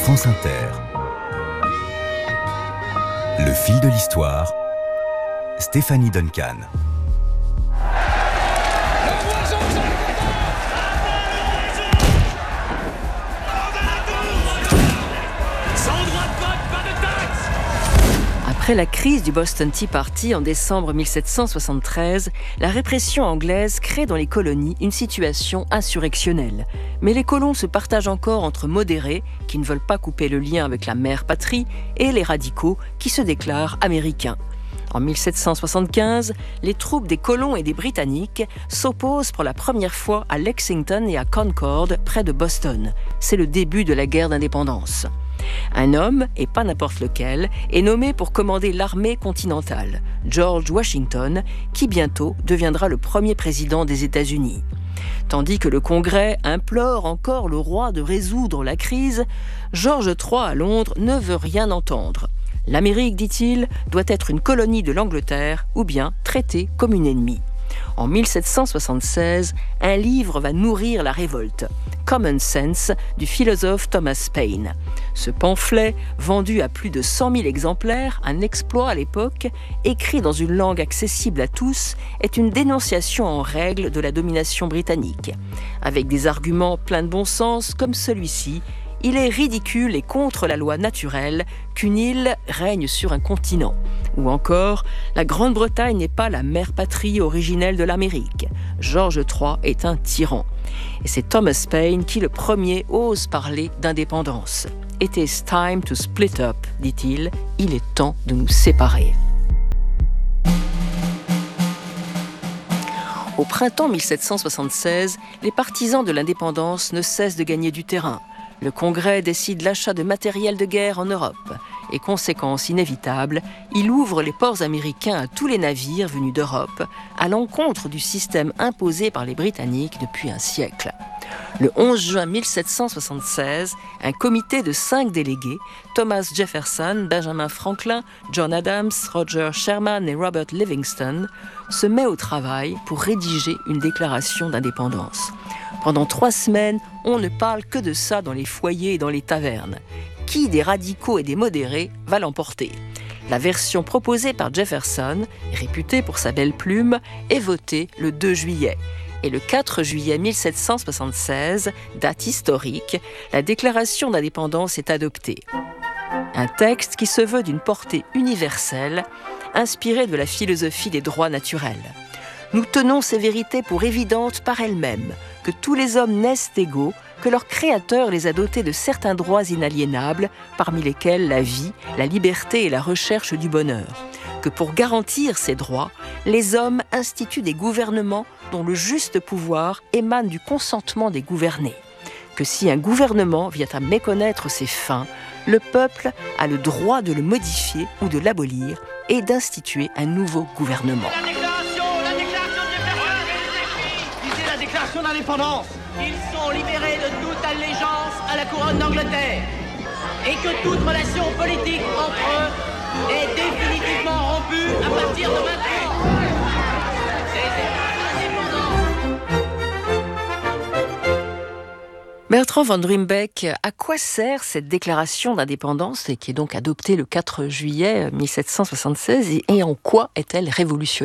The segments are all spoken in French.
France Inter. Le fil de l'histoire, Stéphanie Duncan. Après la crise du Boston Tea Party en décembre 1773, la répression anglaise crée dans les colonies une situation insurrectionnelle. Mais les colons se partagent encore entre modérés, qui ne veulent pas couper le lien avec la mère patrie, et les radicaux, qui se déclarent américains. En 1775, les troupes des colons et des Britanniques s'opposent pour la première fois à Lexington et à Concord, près de Boston. C'est le début de la guerre d'indépendance. Un homme, et pas n'importe lequel, est nommé pour commander l'armée continentale, George Washington, qui bientôt deviendra le premier président des États-Unis. Tandis que le Congrès implore encore le roi de résoudre la crise, George III à Londres ne veut rien entendre. L'Amérique, dit-il, doit être une colonie de l'Angleterre ou bien traitée comme une ennemie. En 1776, un livre va nourrir la révolte, Common Sense, du philosophe Thomas Paine. Ce pamphlet, vendu à plus de 100 000 exemplaires, un exploit à l'époque, écrit dans une langue accessible à tous, est une dénonciation en règle de la domination britannique. Avec des arguments pleins de bon sens comme celui-ci, il est ridicule et contre la loi naturelle qu'une île règne sur un continent. Ou encore, la Grande-Bretagne n'est pas la mère patrie originelle de l'Amérique. George III est un tyran. Et c'est Thomas Paine qui, le premier, ose parler d'indépendance. « It is time to split up », dit-il. « Il est temps de nous séparer ». Au printemps 1776, les partisans de l'indépendance ne cessent de gagner du terrain. Le Congrès décide l'achat de matériel de guerre en Europe. Et conséquence inévitable, il ouvre les ports américains à tous les navires venus d'Europe, à l'encontre du système imposé par les Britanniques depuis un siècle. Le 11 juin 1776, un comité de 5 délégués, Thomas Jefferson, Benjamin Franklin, John Adams, Roger Sherman et Robert Livingston, se met au travail pour rédiger une déclaration d'indépendance. Pendant 3 semaines, on ne parle que de ça dans les foyers et dans les tavernes. Qui des radicaux et des modérés va l'emporter ? La version proposée par Jefferson, réputée pour sa belle plume, est votée le 2 juillet. Et le 4 juillet 1776, date historique, la déclaration d'indépendance est adoptée. Un texte qui se veut d'une portée universelle, inspiré de la philosophie des droits naturels. Nous tenons ces vérités pour évidentes par elles-mêmes, que tous les hommes naissent égaux, que leur créateur les a dotés de certains droits inaliénables, parmi lesquels la vie, la liberté et la recherche du bonheur. Que pour garantir ces droits, les hommes instituent des gouvernements dont le juste pouvoir émane du consentement des gouvernés. Que si un gouvernement vient à méconnaître ses fins, le peuple a le droit de le modifier ou de l'abolir et d'instituer un nouveau gouvernement. La déclaration d'indépendance. Ils sont libérés de toute allégeance à la couronne d'Angleterre et que toute relation politique entre eux est définitivement rompue à partir de maintenant. Bertrand van Ruymbeck, à quoi sert cette déclaration d'indépendance qui est donc adoptée le 4 juillet 1776 et en quoi est-elle révolutionnaire ?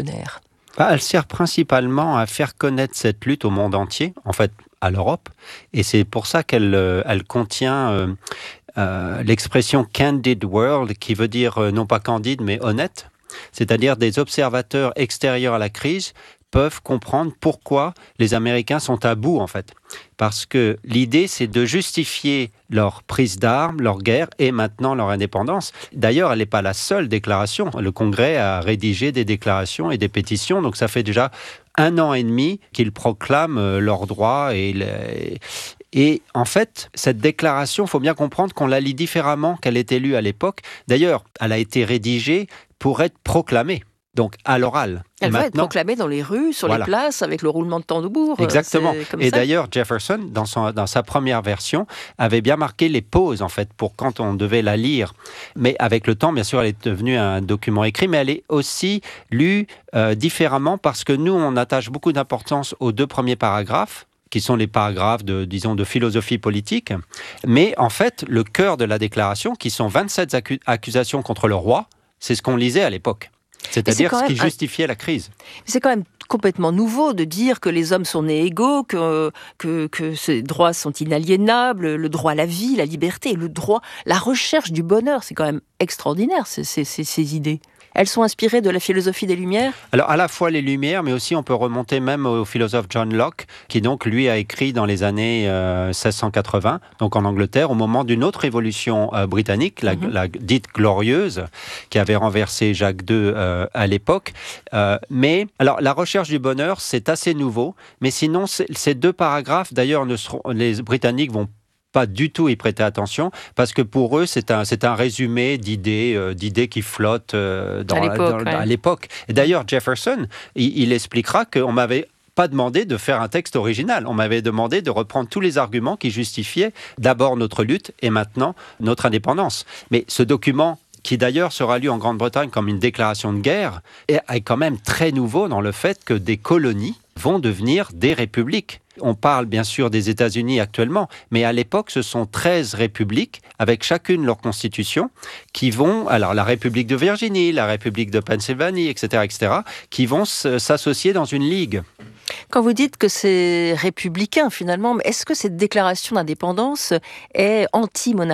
Elle sert principalement à faire connaître cette lutte au monde entier, en fait à l'Europe, et c'est pour ça qu'elle contient l'expression « candid world » qui veut dire non pas candide mais honnête, c'est-à-dire des observateurs extérieurs à la crise peuvent comprendre pourquoi les Américains sont à bout, en fait. Parce que l'idée, c'est de justifier leur prise d'armes, leur guerre et maintenant leur indépendance. D'ailleurs, elle n'est pas la seule déclaration. Le Congrès a rédigé des déclarations et des pétitions, donc ça fait déjà 1 an et demi qu'ils proclament leurs droits. Et en fait, cette déclaration, il faut bien comprendre qu'on la lit différemment qu'elle était lue à l'époque. D'ailleurs, elle a été rédigée pour être proclamée. Donc à l'oral. Elle va être proclamée dans les rues, sur les places, avec le roulement de tambour. Exactement. Et d'ailleurs, Jefferson, dans sa première version, avait bien marqué les pauses, en fait, pour quand on devait la lire. Mais avec le temps, bien sûr, elle est devenue un document écrit, mais elle est aussi lue différemment parce que nous, on attache beaucoup d'importance aux 2 premiers paragraphes, qui sont les paragraphes de philosophie politique. Mais en fait, le cœur de la déclaration, qui sont 27 accusations contre le roi, c'est ce qu'on lisait à l'époque. C'est-à-dire ce qui justifiait la crise. C'est quand même complètement nouveau de dire que les hommes sont nés égaux, que ces droits sont inaliénables, le droit à la vie, la liberté, la recherche du bonheur. C'est quand même extraordinaire, ces idées. Elles sont inspirées de la philosophie des Lumières ? Alors, à la fois les Lumières, mais aussi on peut remonter même au philosophe John Locke, qui donc, lui, a écrit dans les années 1680, donc en Angleterre, au moment d'une autre révolution britannique, la dite glorieuse, qui avait renversé Jacques II à l'époque. Mais, alors, la recherche du bonheur, c'est assez nouveau, mais sinon, ces deux paragraphes, d'ailleurs, les Britanniques vont pas du tout y prêter attention, parce que pour eux, c'est un résumé d'idées qui flottent à l'époque. Et d'ailleurs, Jefferson, il expliquera qu'on m'avait pas demandé de faire un texte original. On m'avait demandé de reprendre tous les arguments qui justifiaient d'abord notre lutte et maintenant notre indépendance. Mais ce document, qui d'ailleurs sera lu en Grande-Bretagne comme une déclaration de guerre, est quand même très nouveau dans le fait que des colonies vont devenir des républiques. On parle bien sûr des États-Unis actuellement, mais à l'époque, ce sont 13 républiques, avec chacune leur constitution, qui vont, alors la République de Virginie, la République de Pennsylvanie, etc., qui vont s'associer dans une ligue. Quand vous dites que c'est républicain, finalement, est-ce que cette déclaration d'indépendance est anti-monarchique ?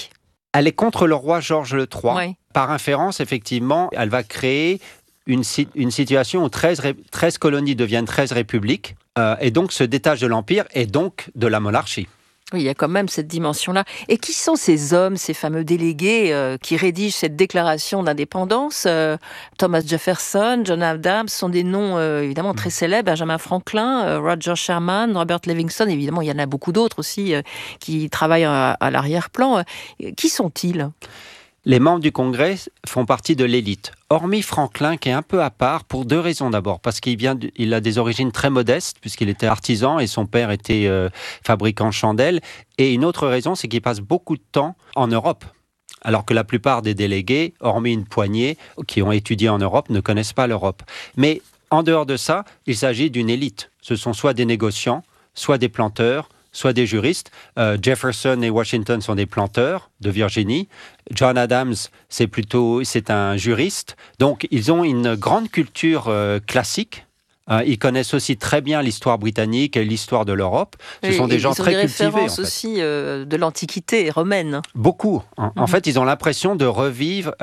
Elle est contre le roi Georges III. Oui. Par inférence, effectivement, elle va créer une situation où 13 colonies deviennent 13 républiques, et donc se détachent de l'Empire et donc de la monarchie. Oui, il y a quand même cette dimension-là. Et qui sont ces hommes, ces fameux délégués qui rédigent cette déclaration d'indépendance ? Thomas Jefferson, John Adams, sont des noms évidemment très célèbres. Benjamin Franklin, Roger Sherman, Robert Livingston, évidemment, il y en a beaucoup d'autres aussi qui travaillent à l'arrière-plan. Qui sont-ils ? Les membres du Congrès font partie de l'élite. Hormis Franklin, qui est un peu à part, pour deux raisons d'abord. Parce qu'il a des origines très modestes, puisqu'il était artisan et son père était fabricant de chandelles. Et une autre raison, c'est qu'il passe beaucoup de temps en Europe. Alors que la plupart des délégués, hormis une poignée, qui ont étudié en Europe, ne connaissent pas l'Europe. Mais en dehors de ça, il s'agit d'une élite. Ce sont soit des négociants, soit des planteurs, soit des juristes. Jefferson et Washington sont des planteurs de Virginie. John Adams, c'est un juriste. Donc, ils ont une grande culture classique. Ils connaissent aussi très bien l'histoire britannique et l'histoire de l'Europe. Ce sont des gens très cultivés. Ils ont des références aussi de l'Antiquité romaine. Beaucoup. En fait, ils ont l'impression de revivre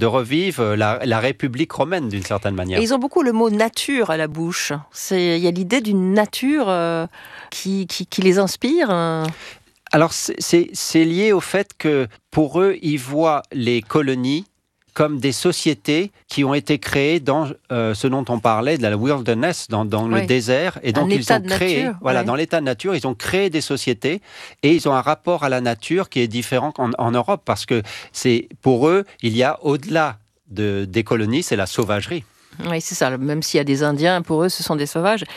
la République romaine d'une certaine manière. Et ils ont beaucoup le mot nature à la bouche. Il y a l'idée d'une nature qui les inspire. Alors, c'est lié au fait que pour eux, ils voient les colonies comme des sociétés qui ont été créées dans ce dont on parlait, de la wilderness, dans le désert. Et donc, ils ont créé, dans l'état de nature, ils ont créé des sociétés et ils ont un rapport à la nature qui est différent qu'en Europe, parce que pour eux, il y a au-delà des colonies, c'est la sauvagerie. Oui, c'est ça. Même s'il y a des Indiens, pour eux, ce sont des sauvages.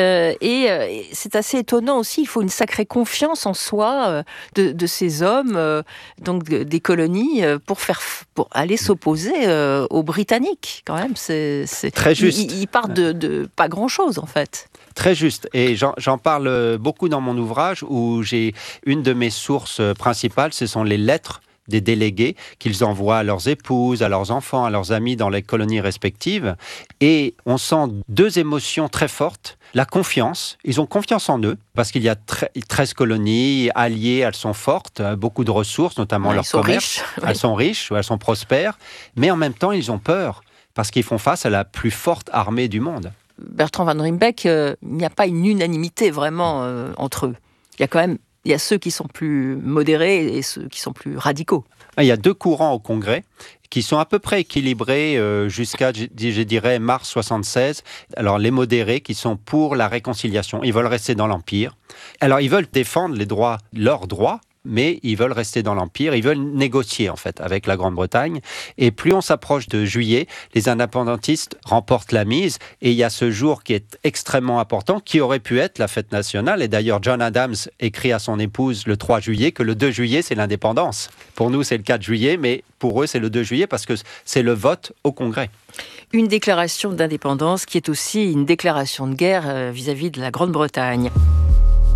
Et c'est assez étonnant aussi. Il faut une sacrée confiance en soi de ces hommes, donc des colonies, pour aller s'opposer aux Britanniques. Quand même, c'est très juste. Ils partent de pas grand-chose, en fait. Très juste. Et j'en parle beaucoup dans mon ouvrage, où j'ai une de mes sources principales, ce sont les lettres des délégués qu'ils envoient à leurs épouses, à leurs enfants, à leurs amis dans les colonies respectives. Et on sent deux émotions très fortes. La confiance, ils ont confiance en eux, parce qu'il y a 13 colonies alliées, elles sont fortes, beaucoup de ressources, notamment leur commerce. Elles sont riches, elles sont prospères, mais en même temps, ils ont peur, parce qu'ils font face à la plus forte armée du monde. Bertrand Van Rymbeck, il n'y a pas une unanimité vraiment entre eux. Il y a ceux qui sont plus modérés et ceux qui sont plus radicaux. Il y a deux courants au Congrès qui sont à peu près équilibrés jusqu'à, je dirais, mars 76. Alors, les modérés qui sont pour la réconciliation. Ils veulent rester dans l'Empire. Alors, ils veulent défendre leurs droits, mais ils veulent rester dans l'Empire, ils veulent négocier en fait avec la Grande-Bretagne. Et plus on s'approche de juillet, les indépendantistes remportent la mise, et il y a ce jour qui est extrêmement important, qui aurait pu être la fête nationale. Et d'ailleurs, John Adams écrit à son épouse le 3 juillet que le 2 juillet, c'est l'indépendance. Pour nous, c'est le 4 juillet, mais pour eux, c'est le 2 juillet parce que c'est le vote au Congrès. Une déclaration d'indépendance qui est aussi une déclaration de guerre vis-à-vis de la Grande-Bretagne.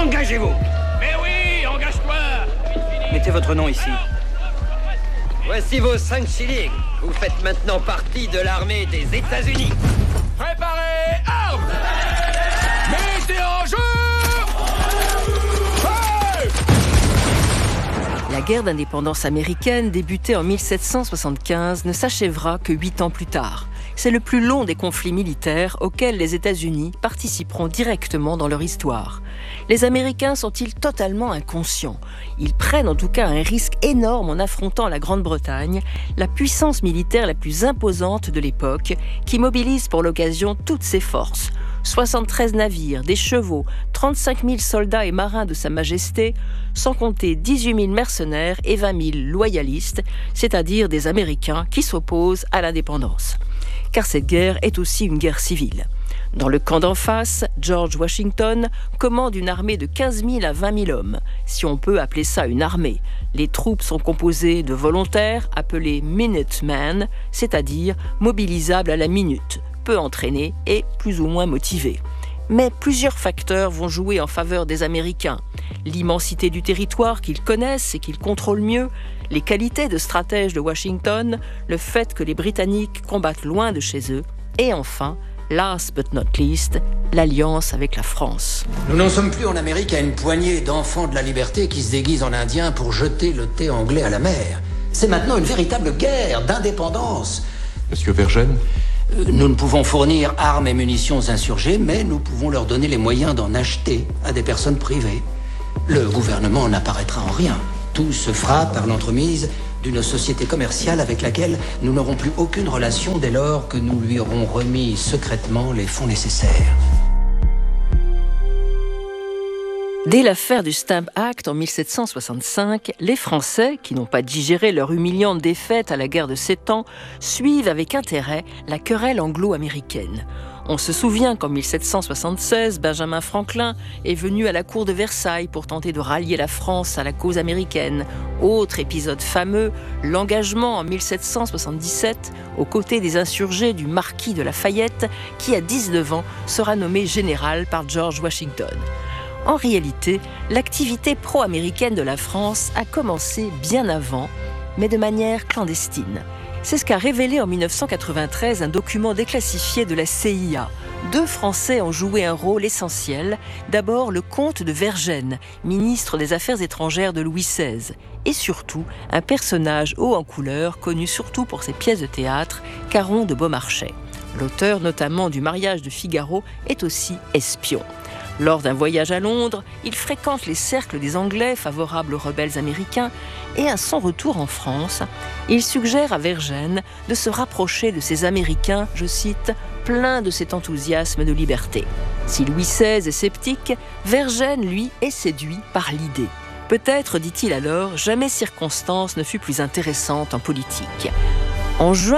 Engagez-vous. Mais oui, engage-toi. Mettez votre nom ici. Voici vos 5 shillings. Vous faites maintenant partie de l'armée des États-Unis. Préparez, armes. Mettez en jeu. Hey! La guerre d'indépendance américaine, débutée en 1775, ne s'achèvera que 8 ans plus tard. C'est le plus long des conflits militaires auxquels les États-Unis participeront directement dans leur histoire. Les Américains sont-ils totalement inconscients ? Ils prennent en tout cas un risque énorme en affrontant la Grande-Bretagne, la puissance militaire la plus imposante de l'époque, qui mobilise pour l'occasion toutes ses forces. 73 navires, des chevaux, 35 000 soldats et marins de Sa Majesté, sans compter 18 000 mercenaires et 20 000 loyalistes, c'est-à-dire des Américains qui s'opposent à l'indépendance. Car cette guerre est aussi une guerre civile. Dans le camp d'en face, George Washington commande une armée de 15 000 à 20 000 hommes, si on peut appeler ça une armée. Les troupes sont composées de volontaires appelés Minutemen, c'est-à-dire mobilisables à la minute, peu entraînés et plus ou moins motivés. Mais plusieurs facteurs vont jouer en faveur des Américains. L'immensité du territoire qu'ils connaissent et qu'ils contrôlent mieux, les qualités de stratège de Washington, le fait que les Britanniques combattent loin de chez eux, et enfin, last but not least, l'alliance avec la France. Nous n'en sommes plus en Amérique à une poignée d'enfants de la liberté qui se déguisent en indiens pour jeter le thé anglais à la mer. C'est maintenant une véritable guerre d'indépendance. Monsieur Vergène ? Nous ne pouvons fournir armes et munitions aux insurgés, mais nous pouvons leur donner les moyens d'en acheter à des personnes privées. Le gouvernement n'apparaîtra en rien. Tout se fera par l'entremise d'une société commerciale avec laquelle nous n'aurons plus aucune relation dès lors que nous lui aurons remis secrètement les fonds nécessaires. Dès l'affaire du Stamp Act en 1765, les Français, qui n'ont pas digéré leur humiliante défaite à la guerre de 7 ans, suivent avec intérêt la querelle anglo-américaine. On se souvient qu'en 1776, Benjamin Franklin est venu à la cour de Versailles pour tenter de rallier la France à la cause américaine. Autre épisode fameux, l'engagement en 1777 aux côtés des insurgés du marquis de Lafayette, qui à 19 ans sera nommé général par George Washington. En réalité, l'activité pro-américaine de la France a commencé bien avant, mais de manière clandestine. C'est ce qu'a révélé en 1993 un document déclassifié de la CIA. 2 Français ont joué un rôle essentiel. D'abord, le comte de Vergennes, ministre des Affaires étrangères de Louis XVI. Et surtout, un personnage haut en couleur, connu surtout pour ses pièces de théâtre, Caron de Beaumarchais. L'auteur notamment du Mariage de Figaro est aussi espion. Lors d'un voyage à Londres, il fréquente les cercles des Anglais favorables aux rebelles américains et à son retour en France, il suggère à Vergennes de se rapprocher de ces Américains, je cite, « pleins de cet enthousiasme de liberté ». Si Louis XVI est sceptique, Vergennes, lui, est séduit par l'idée. Peut-être, dit-il alors, jamais circonstance ne fut plus intéressante en politique. En juin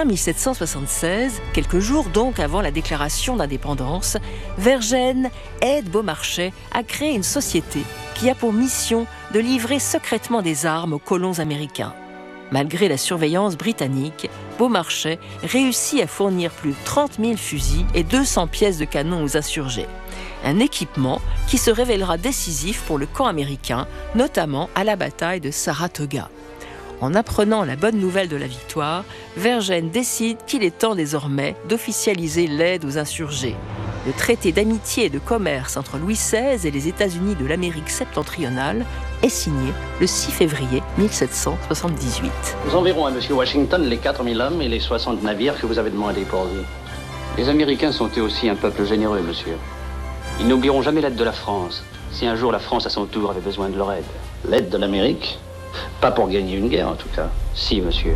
1776, quelques jours donc avant la déclaration d'indépendance, Vergennes aide Beaumarchais à créer une société qui a pour mission de livrer secrètement des armes aux colons américains. Malgré la surveillance britannique, Beaumarchais réussit à fournir plus de 30 000 fusils et 200 pièces de canon aux insurgés. Un équipement qui se révélera décisif pour le camp américain, notamment à la bataille de Saratoga. En apprenant la bonne nouvelle de la victoire, Vergennes décide qu'il est temps désormais d'officialiser l'aide aux insurgés. Le traité d'amitié et de commerce entre Louis XVI et les États-Unis de l'Amérique septentrionale est signé le 6 février 1778. Nous enverrons à M. Washington les 4 000 hommes et les 60 navires que vous avez demandés pour lui. Les Américains sont eux aussi un peuple généreux, monsieur. Ils n'oublieront jamais l'aide de la France, si un jour la France à son tour avait besoin de leur aide. L'aide de l'Amérique ? Pas pour gagner une guerre, en tout cas. Si, monsieur.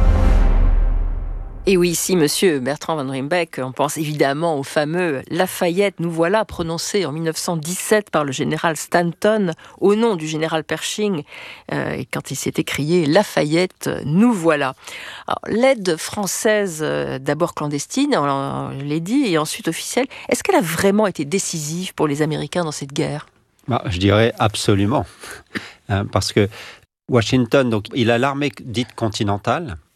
Et oui, si, monsieur Bertrand Van Rymbeck, on pense évidemment au fameux « Lafayette, nous voilà » prononcé en 1917 par le général Stanton au nom du général Pershing, quand il s'est écrié « Lafayette, nous voilà ». L'aide française, d'abord clandestine, on l'a dit, et ensuite officielle, est-ce qu'elle a vraiment été décisive pour les Américains dans cette guerre ? Je dirais absolument, parce que Washington, donc, il a l'armée dite continentale,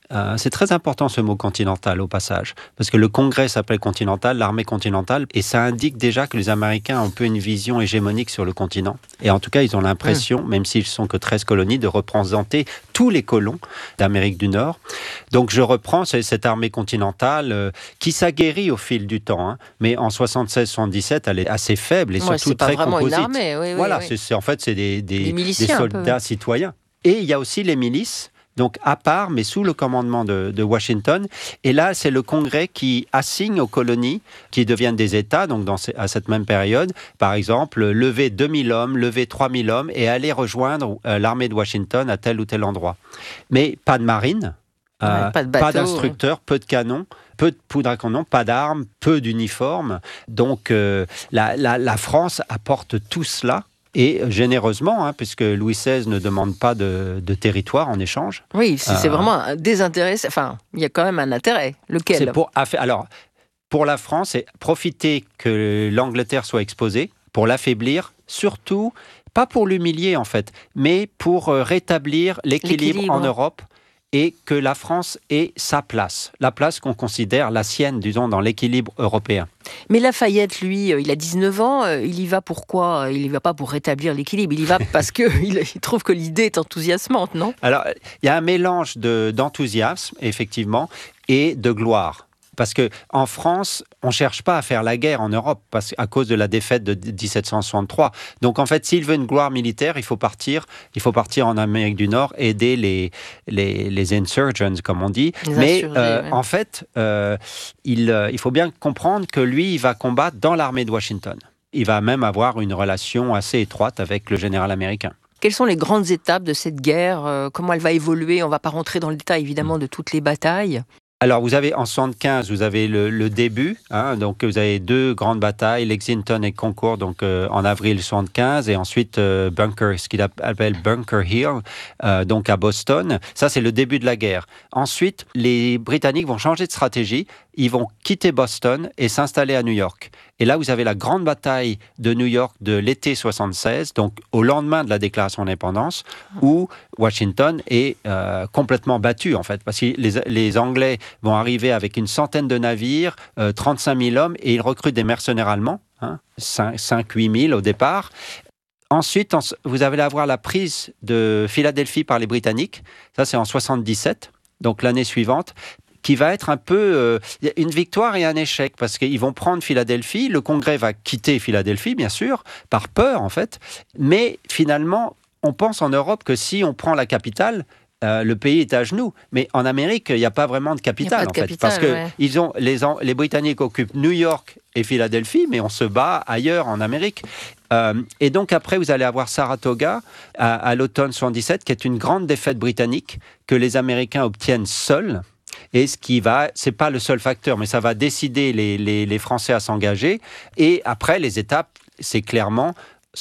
C'est très important ce mot continental au passage, parce que le Congrès s'appelle continental, l'armée continentale, et ça indique déjà que les Américains ont un peu une vision hégémonique sur le continent. Et en tout cas, ils ont l'impression, même s'ils sont que 13 colonies, de représenter tous les colons d'Amérique du Nord. Donc je reprends cette armée continentale qui s'aguerrit au fil du temps, hein, mais en 76-77, elle est assez faible et surtout très composite. C'est pas vraiment une armée, voilà, oui. c'est des soldats citoyens. Et il y a aussi les milices, donc à part, mais sous le commandement de Washington. Et là, c'est le Congrès qui assigne aux colonies, qui deviennent des États, donc à cette même période, par exemple, lever 2000 hommes, lever 3000 hommes et aller rejoindre l'armée de Washington à tel ou tel endroit. Mais pas de marine, pas de bateau, pas d'instructeurs, peu de canons, peu de poudre à canon, pas d'armes, peu d'uniformes. Donc la France apporte tout cela. Et généreusement, puisque Louis XVI ne demande pas de territoire en échange. Oui, c'est vraiment un désintérêt. Enfin, il y a quand même un intérêt. Lequel ? Pour la France, c'est profiter que l'Angleterre soit exposée, pour l'affaiblir, surtout, pas pour l'humilier en fait, mais pour rétablir l'équilibre en Europe et que la France ait sa place, la place qu'on considère la sienne, disons, dans l'équilibre européen. Mais Lafayette, lui, il a 19 ans, il y va pourquoi ? Il y va pas pour rétablir l'équilibre, il y va parce qu'il trouve que l'idée est enthousiasmante, non ? Alors, il y a un mélange d'enthousiasme, effectivement, et de gloire. Parce qu'en France, on ne cherche pas à faire la guerre en Europe à cause de la défaite de 1763. Donc en fait, s'il veut une gloire militaire, il faut partir en Amérique du Nord, aider les insurgents, comme on dit. Mais en fait, il faut bien comprendre que lui, il va combattre dans l'armée de Washington. Il va même avoir une relation assez étroite avec le général américain. Quelles sont les grandes étapes de cette guerre ? Comment elle va évoluer ? On ne va pas rentrer dans le détail, évidemment, de toutes les batailles. Alors, vous avez en 75, vous avez le début, donc vous avez 2 grandes batailles, Lexington et Concord, donc en avril 75, et ensuite Bunker, ce qu'il appelle Bunker Hill, donc à Boston. Ça, c'est le début de la guerre. Ensuite, les Britanniques vont changer de stratégie, ils vont quitter Boston et s'installer à New York. Et là, vous avez la grande bataille de New York de l'été 76, donc au lendemain de la déclaration d'indépendance, où Washington est complètement battu, en fait, parce que les Anglais vont arriver avec une centaine de navires, 35 000 hommes, et ils recrutent des mercenaires allemands, 5-8 000 au départ. Ensuite, vous allez avoir la prise de Philadelphie par les Britanniques, ça c'est en 77, donc l'année suivante, qui va être un peu une victoire et un échec, parce qu'ils vont prendre Philadelphie, le Congrès va quitter Philadelphie, bien sûr, par peur en fait, mais finalement, on pense en Europe que si on prend la capitale, le pays est à genoux. Mais en Amérique, il n'y a pas vraiment de capitale, parce que les Britanniques occupent New York et Philadelphie, mais on se bat ailleurs en Amérique. Et donc après, vous allez avoir Saratoga à l'automne 77, qui est une grande défaite britannique que les Américains obtiennent seuls. Et c'est pas le seul facteur, mais ça va décider les Français à s'engager. Et après, les étapes, c'est clairement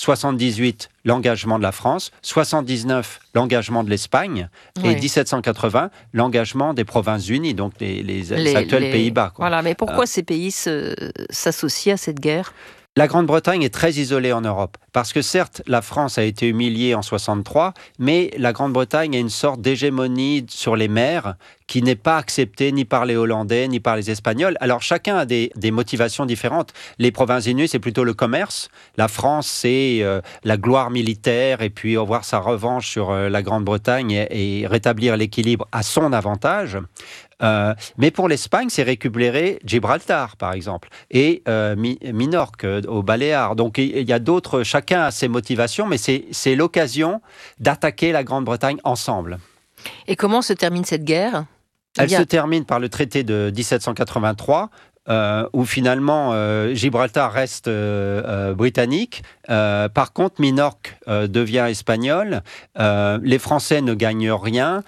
78, l'engagement de la France, 79, l'engagement de l'Espagne, et 1780, l'engagement des Provinces-Unies, donc les actuels Pays-Bas. Voilà, mais pourquoi ces pays s'associent à cette guerre ? La Grande-Bretagne est très isolée en Europe, parce que certes, la France a été humiliée en 63, mais la Grande-Bretagne a une sorte d'hégémonie sur les mers qui n'est pas acceptée ni par les Hollandais, ni par les Espagnols. Alors chacun a des motivations différentes. Les Provinces-Unies, c'est plutôt le commerce. La France, c'est la gloire militaire, et puis avoir sa revanche sur la Grande-Bretagne et rétablir l'équilibre à son avantage. Mais pour l'Espagne, c'est récupérer Gibraltar, par exemple, et Minorque, aux Baléares. Donc il y a d'autres, chacun a ses motivations, mais c'est l'occasion d'attaquer la Grande-Bretagne ensemble. Et comment se termine cette guerre ? Elle se termine par le traité de 1783, où finalement Gibraltar reste britannique. Par contre, Minorque devient espagnol. Les Français ne gagnent rien,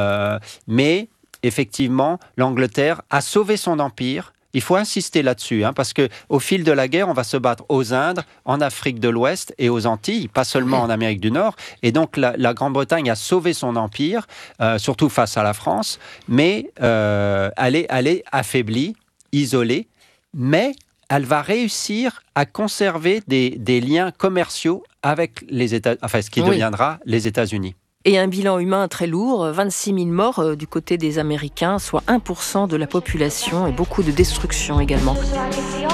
mais effectivement, l'Angleterre a sauvé son empire. Il faut insister là-dessus, parce qu'au fil de la guerre, on va se battre aux Indes, en Afrique de l'Ouest et aux Antilles, pas seulement en Amérique du Nord. Et donc, la Grande-Bretagne a sauvé son empire, surtout face à la France, mais elle est affaiblie, isolée, mais elle va réussir à conserver des liens commerciaux avec les États, ce qui deviendra les États-Unis. Et un bilan humain très lourd, 26 000 morts du côté des Américains, soit 1% de la population et beaucoup de destruction également.